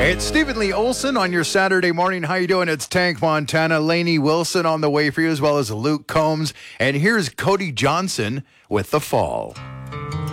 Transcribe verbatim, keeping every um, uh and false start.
It's Stephen Lee Olson on your Saturday morning. How you doing? It's Tank Montana, Lainey Wilson on the way for you, as well as Luke Combs. And here's Cody Johnson with The Fall.